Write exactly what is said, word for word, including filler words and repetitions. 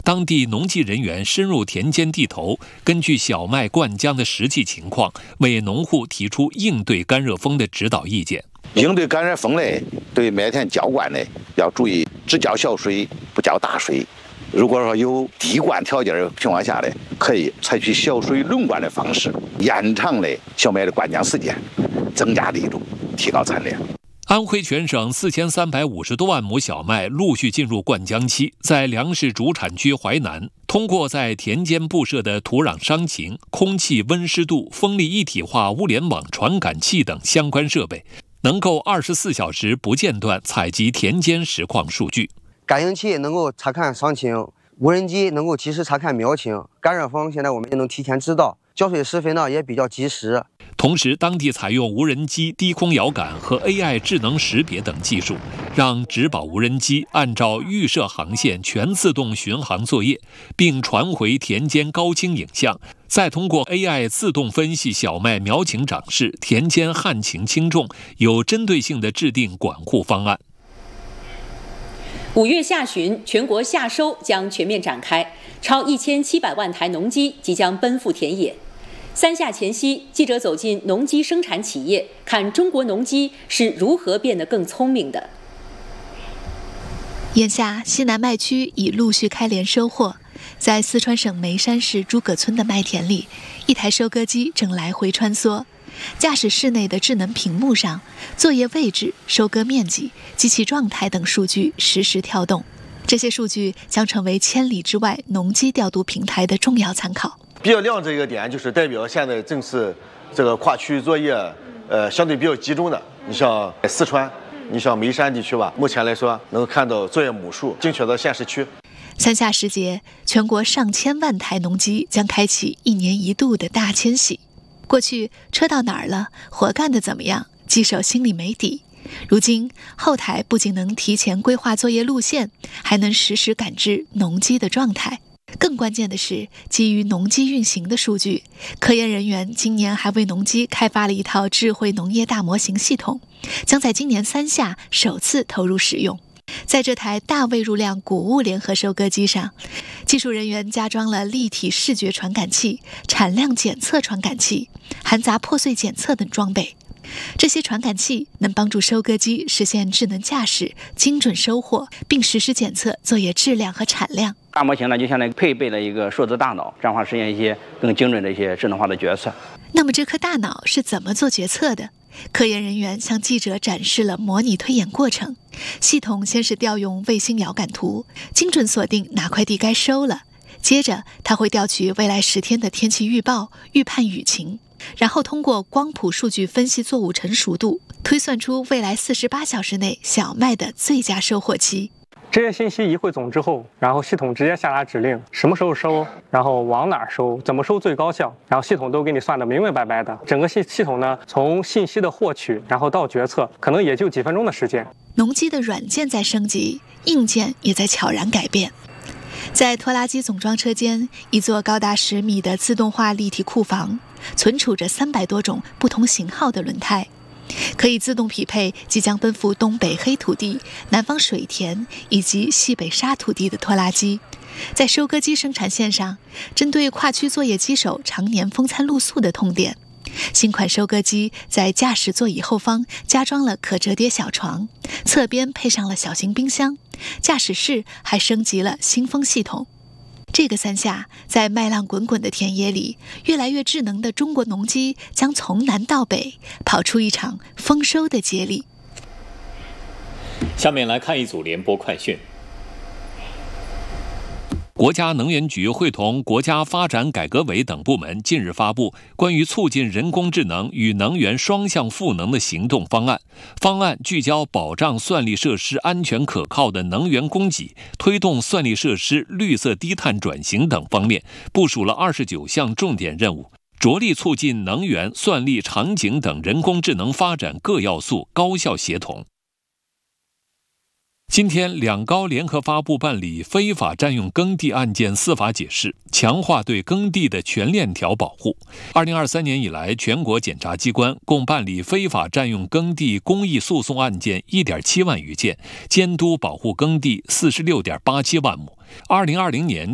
当地农技人员深入田间地头，根据小麦灌浆的实际情况，为农户提出应对干热风的指导意见。 应对干热风呢，对麦田浇灌呢，要注意只浇小水，不浇大水。如果说有滴灌条件的情况下呢，可以采取小水轮灌的方式，延长了小麦的灌浆时间，增加力度，提高产量。 安徽全省四千三百五十多万亩小麦陆续进入灌浆期，在粮食主产区淮南，通过在田间布设的土壤伤情、空气温湿度、风力一体化物联网传感器等相关设备，能够二十四小时不间断采集田间实况数据。 感应器能够查看伤情，无人机能够及时查看苗情，干热风现在我们也能提前知道，浇水施肥呢也比较及时。 同时，当地采用无人机低空遥感和 A I 智能识别等技术，让植保无人机按照预设航线全自动巡航作业，并传回田间高清影像，再通过 A I 自动分析小麦苗情长势、田间旱情轻重，有针对性地制定管护方案。 五月下旬，全国夏收将全面展开，超一千七百万台农机即将奔赴田野。三夏前夕，记者走进农机生产企业，看中国农机是如何变得更聪明的。 眼下，西南麦区已陆续开镰收获。在四川省眉山市诸葛村的麦田里，一台收割机正来回穿梭。驾驶室内的智能屏幕上，作业位置、收割面积、机器状态等数据实时跳动。这些数据将成为千里之外农机调度平台的重要参考。 比较亮这一个点，就是代表现在正是这个跨区域作业，呃，相对比较集中的。你像四川，你像眉山地区吧，目前来说能够看到作业亩数精确的县市区。 三夏时节，全国上千万台农机将开启一年一度的大迁徙。过去车到哪儿了，活干得怎么样，机手心里没底。如今后台不仅能提前规划作业路线，还能实时感知农机的状态。更关键的是，基于农机运行的数据，科研人员今年还为农机开发了一套智慧农业大模型系统，将在今年三夏首次投入使用。在这台大未入量谷物联合收割机上，技术人员加装了立体视觉传感器、产量检测传感器、含杂破碎检测等装备。这些传感器能帮助收割机实现智能驾驶、精准收获，并实时检测作业质量和产量。 大模型呢，就相当于配备了一个数字大脑，这样的话实现一些更精准的一些智能化的决策。 那么这颗大脑是怎么做决策的？科研人员向记者展示了模拟推演过程。系统先是调用卫星遥感图，精准锁定哪块地该收了。接着，它会调取未来十天的天气预报，预判雨情，然后通过光谱数据分析作物成熟度，推算出未来四十八小时内小麦的最佳收获期。 这些信息一汇总之后，然后系统直接下达指令，什么时候收，然后往哪儿收，怎么收最高效，然后系统都给你算得明明白白的。整个系系统呢，从信息的获取，然后到决策，可能也就几分钟的时间。 农机的软件在升级，硬件也在悄然改变。在拖拉机总装车间，一座高达十米的自动化立体库房，存储着三百多种不同型号的轮胎。可以自动匹配即将奔赴东北黑土地、南方水田以及西北沙土地的拖拉机。在收割机生产线上，针对跨区作业机手常年风餐露宿的痛点，新款收割机在驾驶座椅后方加装了可折叠小床，侧边配上了小型冰箱，驾驶室还升级了新风系统。这个三夏，在麦浪滚滚的田野里，越来越智能的中国农机将从南到北跑出一场丰收的接力。 下面来看一组联播快讯。 国家能源局会同国家发展改革委等部门近日发布关于促进人工智能与能源双向赋能的行动方案。方案聚焦保障算力设施安全可靠的能源供给，推动算力设施绿色低碳转型等方面，部署了二十九项重点任务，着力促进能源、算力、场景等人工智能发展各要素高效协同。今天，两高联合发布办理非法占用耕地案件司法解释，强化对耕地的全链条保护。二零二三年以来，全国检察机关共办理非法占用耕地公益诉讼案件一点七万余件，监督保护耕地四十六点八七万亩。二零二零年